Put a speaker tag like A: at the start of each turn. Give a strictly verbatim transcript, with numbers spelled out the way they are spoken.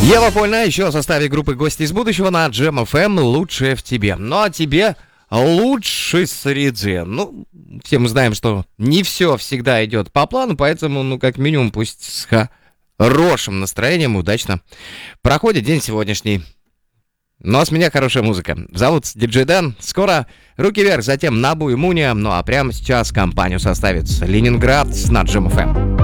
A: Ева Польна еще в составе группы «Гости из будущего» на Джем эф эм «Лучшее в тебе». Ну а тебе лучшей среды. Ну, все мы знаем, что не все всегда идет по плану, поэтому, ну, как минимум, пусть с хорошим настроением удачно проходит день сегодняшний. Ну а с меня хорошая музыка. Зовут диджей Дэн. Скоро «Руки вверх», затем «Набу» и «Муния». Ну а прямо сейчас компанию составит «Ленинград» на Джем эф эм.